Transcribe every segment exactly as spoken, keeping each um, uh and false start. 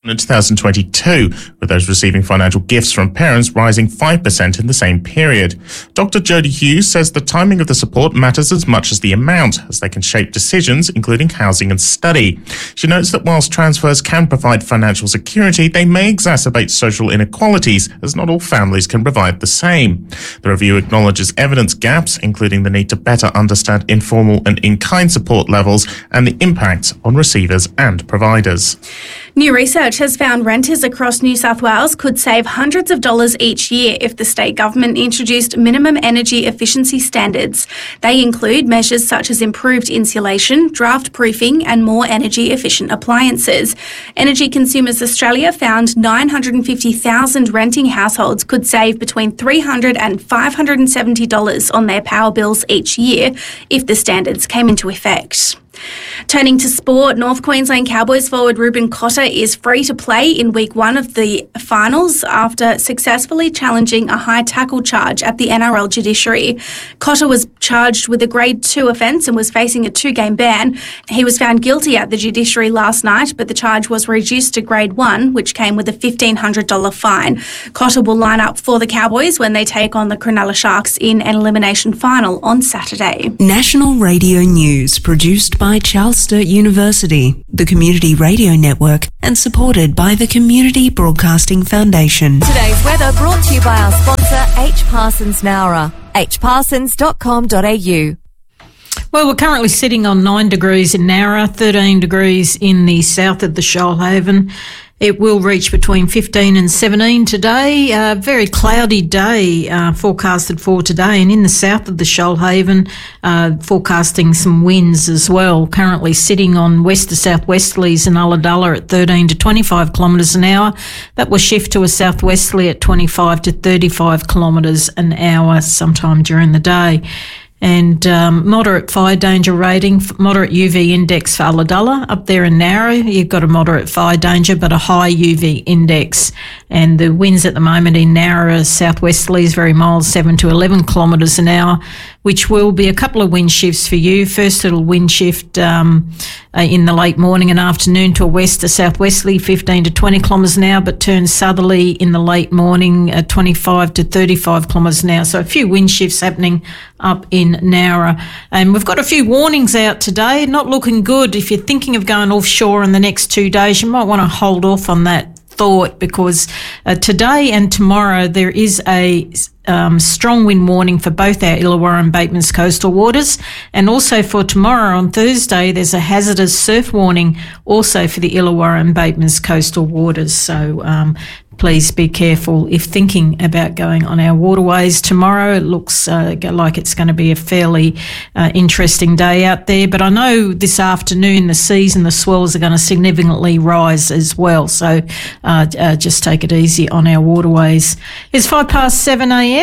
in two thousand twenty-two, with those receiving financial gifts from parents rising five percent in the same period. Doctor Jodie Hughes says the timing of the support matters as much as the amount, as they can shape decisions, including housing and study. She notes that whilst transfers can provide financial security, they may exacerbate social inequalities, as not all families can provide the same. The review acknowledges evidence gaps, including the need to better understand informal and in-kind support levels and the impacts on receivers and providers. New research has found renters across New South Wales could save hundreds of dollars each year if the state government introduced minimum energy efficiency standards. They include measures such as improved insulation, draft proofing and more energy efficient appliances. Energy Consumers Australia found nine hundred fifty thousand renting households could save between three hundred dollars and five hundred seventy dollars on their power bills each year if the standards came into effect. Turning to sport, North Queensland Cowboys forward Ruben Cotter is free to play in week one of the finals after successfully challenging a high tackle charge at the N R L judiciary. Cotter was charged with a grade two offence and was facing a two-game ban. He was found guilty at the judiciary last night, but the charge was reduced to grade one, which came with a fifteen hundred dollars fine. Cotter will line up for the Cowboys when they take on the Cronulla Sharks in an elimination final on Saturday. National Radio News, produced by Charles Sturt University, the Community Radio Network, and supported by the Community Broadcasting Foundation. Today's weather brought to you by our sponsor, H. Parsons Nowra, h parsons dot com dot a u. Well, we're currently sitting on nine degrees in Nowra, thirteen degrees in the south of the Shoalhaven. It will reach between fifteen and seventeen today. A very cloudy day uh, forecasted for today, and in the south of the Shoalhaven, uh, forecasting some winds as well. Currently sitting on west to southwesterlies in Ulladulla at thirteen to twenty-five kilometres an hour. That will shift to a southwesterly at twenty-five to thirty-five kilometres an hour sometime during the day. And um, moderate fire danger rating, moderate U V index for Ulladulla. Up there in Nowra, you've got a moderate fire danger, but a high U V index. And the winds at the moment in Nowra are southwesterlies, very mild, seven to eleven kilometres an hour, which will be a couple of wind shifts for you. First, it'll wind shift um, uh, in the late morning and afternoon to a west to southwesterly, fifteen to twenty kilometres an hour, but turn southerly in the late morning at twenty-five to thirty-five kilometres an hour. So a few wind shifts happening up in Nowra. And we've got a few warnings out today. Not looking good. If you're thinking of going offshore in the next two days, you might want to hold off on that thought, because uh, today and tomorrow there is a um, strong wind warning for both our Illawarra and Batemans coastal waters, and also for tomorrow on Thursday there's a hazardous surf warning also for the Illawarra and Batemans coastal waters. So um, please be careful if thinking about going on our waterways tomorrow. It looks uh, like it's going to be a fairly uh, interesting day out there, but I know this afternoon the seas and the swells are going to significantly rise as well, so uh, uh, just take it easy on our waterways. It's five past seven a.m.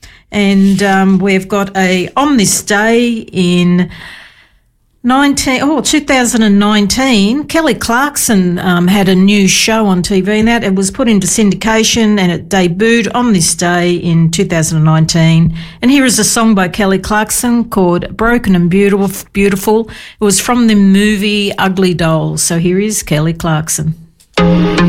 and um, we've got a on this day in nineteen oh two thousand nineteen, Kelly Clarkson um, had a new show on T V, and that it was put into syndication and it debuted on this day in two thousand nineteen. And here is a song by Kelly Clarkson called Broken and Beautiful. Beautiful. It was from the movie Ugly Dolls. So here is Kelly Clarkson.